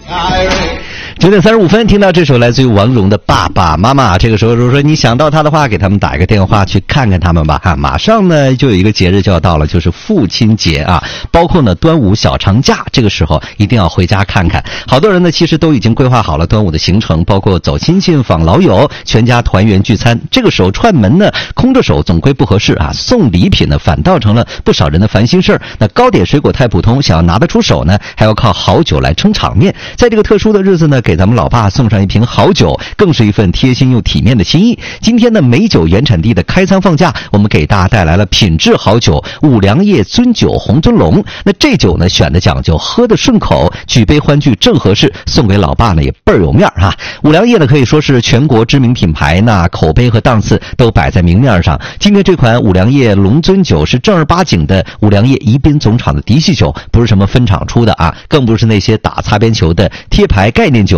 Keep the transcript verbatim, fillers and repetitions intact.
九点三十五分，听到这首来自于王蓉的《爸爸妈妈》。这个时候，如果说你想到他的话，给他们打一个电话去看看他们吧。哈，马上呢就有一个节日就要到了，就是父亲节啊，包括呢端午小长假，这个时候一定要回家看看。好多人呢其实都已经规划好了端午的行程，包括走亲戚、访老友、全家团圆聚餐。这个时候串门呢，空着手总归不合适啊，送礼品呢反倒成了不少人的烦心事儿。那糕点水果太普通，想要拿得出手呢，还要靠好酒来撑场面。在这个特殊的日子呢，给咱们老爸送上一瓶好酒，更是一份贴心又体面的心意。今天的美酒原产地的开仓放假，我们给大家带来了品质好酒五粮液尊酒红尊龙。那这酒呢选的讲究，喝得顺口，举杯欢聚正合适，送给老爸呢也倍儿有面啊。五粮液呢可以说是全国知名品牌，那口碑和档次都摆在明面上。今天这款五粮液龙尊酒是正儿八经的五粮液宜宾总厂的嫡系酒，不是什么分厂出的啊，更不是那些打擦边球的贴牌概念酒。